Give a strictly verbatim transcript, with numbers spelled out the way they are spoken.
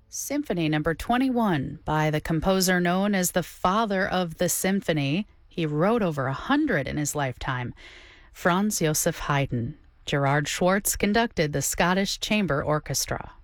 Symphony number twenty-one by the composer known as the father of the symphony. He wrote over a hundred in his lifetime. Franz Joseph Haydn. Gerard Schwartz conducted the Scottish Chamber Orchestra.